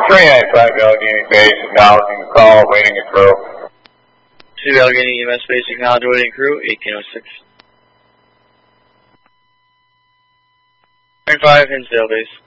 395 Allegheny Base, acknowledging the call, waiting at crew. 2 Allegheny EMS Base, acknowledging waiting crew, 1806. 5 Hinsdale Base.